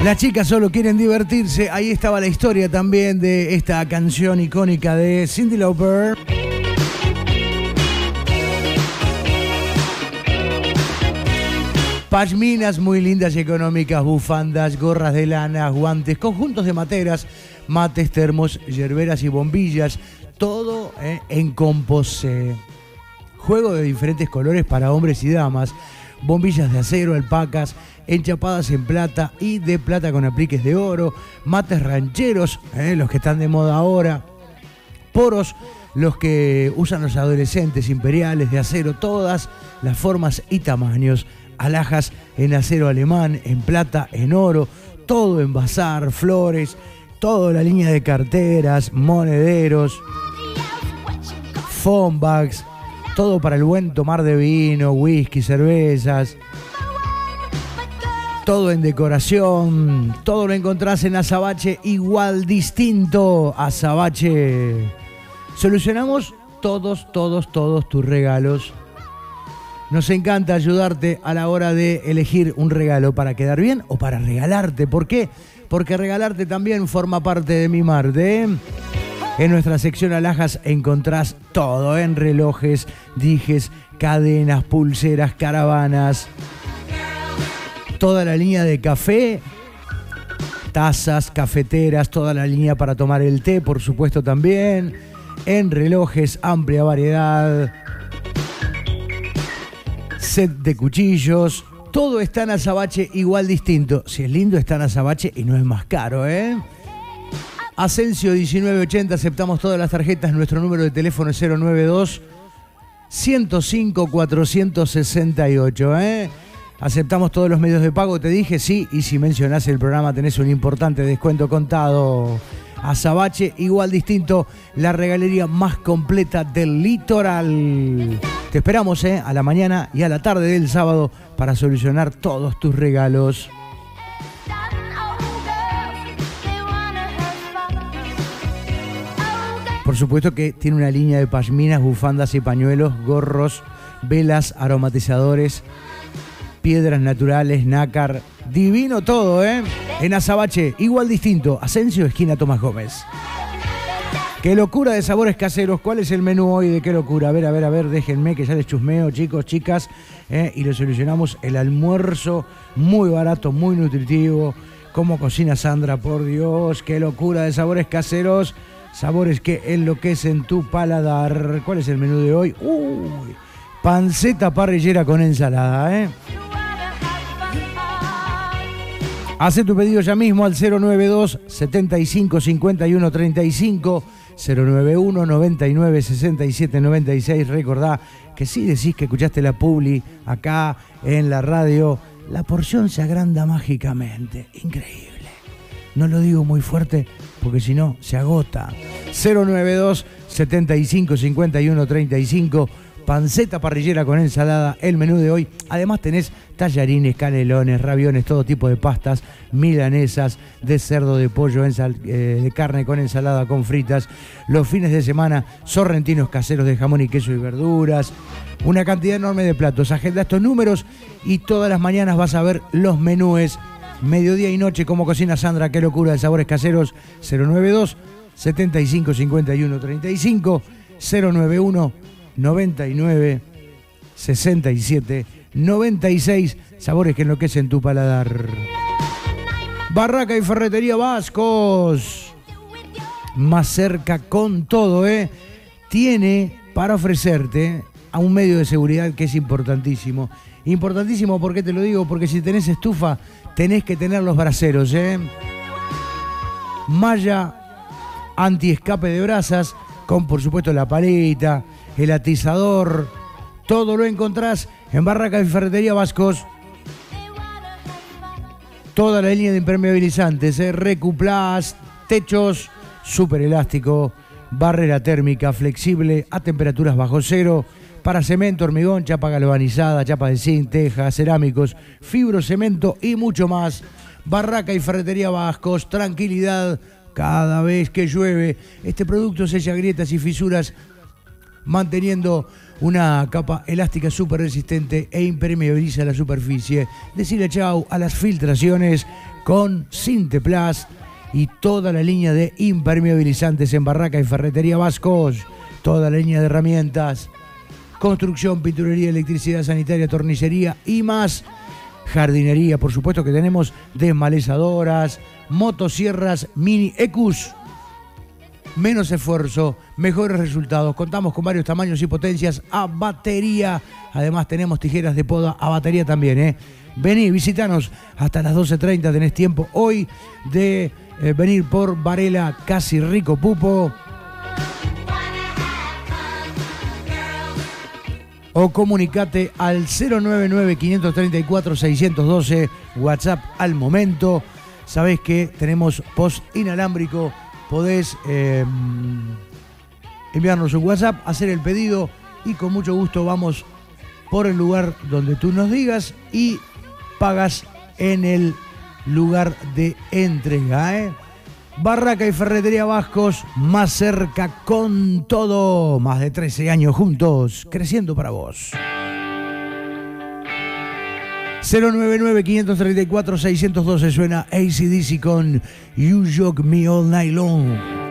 Las chicas solo quieren divertirse. Ahí estaba la historia también de esta canción icónica de Cyndi Lauper. Pashminas muy lindas y económicas, bufandas, gorras de lana, guantes, conjuntos de materas, mates, termos, yerberas y bombillas. Todo en composé. Juego de diferentes colores para hombres y damas. Bombillas de acero, alpacas, enchapadas en plata y de plata con apliques de oro. Mates rancheros, los que están de moda ahora. Poros, los que usan los adolescentes, imperiales, de acero, todas las formas y tamaños. Alhajas en acero alemán, en plata, en oro, todo en bazar, flores, toda la línea de carteras, monederos, phone bags, todo para el buen tomar de vino, whisky, cervezas, todo en decoración, todo lo encontrás en Azabache, igual distinto. Azabache, solucionamos todos tus regalos. Nos encanta ayudarte a la hora de elegir un regalo para quedar bien o para regalarte. ¿Por qué? Porque regalarte también forma parte de mimarte. En nuestra sección alhajas encontrás todo, en relojes, dijes, cadenas, pulseras, caravanas. Toda la línea de café, tazas, cafeteras, toda la línea para tomar el té, por supuesto también. En relojes, amplia variedad. Set de cuchillos, todo está en Azabache, igual distinto. Si es lindo, está en Azabache y no es más caro, Asensio 1980, aceptamos todas las tarjetas. Nuestro número de teléfono es 092-105-468, Aceptamos todos los medios de pago, te dije, sí, y si mencionás el programa tenés un importante descuento contado. Azabache, igual distinto, la regalería más completa del litoral. Te esperamos a la mañana y a la tarde del sábado para solucionar todos tus regalos. Por supuesto que tiene una línea de pashminas, bufandas y pañuelos, gorros, velas, aromatizadores, piedras naturales, nácar. Divino todo, En Azabache, igual distinto. Asensio, esquina Tomás Gómez. ¡Qué locura de sabores caseros! ¿Cuál es el menú hoy de qué locura? A ver, déjenme que ya les chusmeo, chicos, chicas, y lo solucionamos. El almuerzo muy barato, muy nutritivo. ¿Cómo cocina Sandra? Por Dios, qué locura de sabores caseros. Sabores que enloquecen tu paladar. ¿Cuál es el menú de hoy? ¡Uy! Panceta parrillera con ensalada, Hacé tu pedido ya mismo al 092 75 51 35 091 99 67 96. Recordá que si decís que escuchaste la publi acá en la radio, la porción se agranda mágicamente. Increíble. No lo digo muy fuerte porque si no se agota. 092 75 51 35. Panceta parrillera con ensalada, el menú de hoy. Además tenés tallarines, canelones, raviones, todo tipo de pastas, milanesas de cerdo, de pollo, de carne con ensalada, con fritas. Los fines de semana, sorrentinos caseros de jamón y queso y verduras. Una cantidad enorme de platos. Agenda estos números y todas las mañanas vas a ver los menúes. Mediodía y noche, como cocina Sandra, qué locura de sabores caseros. 092 75 51 35 091 99 67 96. Sabores que enloquecen tu paladar. Barraca y Ferretería Vascos, más cerca con todo, tiene para ofrecerte a un medio de seguridad que es importantísimo. Importantísimo, ¿por qué te lo digo? Porque si tenés estufa tenés que tener los braseros, malla anti-escape de brasas con, por supuesto, la paleta, el atizador. Todo lo encontrás en Barraca y Ferretería Vascos. Toda la línea de impermeabilizantes, Recuplast, techos, súper elástico, barrera térmica flexible a temperaturas bajo cero, para cemento, hormigón, chapa galvanizada, chapa de zinc, tejas, cerámicos, fibrocemento y mucho más. Barraca y Ferretería Vascos, tranquilidad cada vez que llueve. Este producto sella grietas y fisuras manteniendo una capa elástica súper resistente e impermeabiliza la superficie. Decile chau a las filtraciones con Sinteplast y toda la línea de impermeabilizantes en Barraca y Ferretería Vascos, toda la línea de herramientas, construcción, pinturería, electricidad, sanitaria, tornicería y más. Jardinería, por supuesto que tenemos desmalezadoras, motosierras, mini EQs. Menos esfuerzo, mejores resultados. Contamos con varios tamaños y potencias a batería. Además tenemos tijeras de poda a batería también. Vení, visitanos hasta las 12:30. Tenés tiempo hoy de venir por Varela, Casi Rico Pupo. O comunicate al 099-534-612, WhatsApp al momento. Sabés que tenemos post inalámbrico, podés enviarnos un WhatsApp, hacer el pedido y con mucho gusto vamos por el lugar donde tú nos digas y pagas en el lugar de entrega. Barraca y Ferretería Vascos, más cerca con todo. Más de 13 años juntos, creciendo para vos. 099-534-612 suena AC/DC con You Shock Me All Night Long.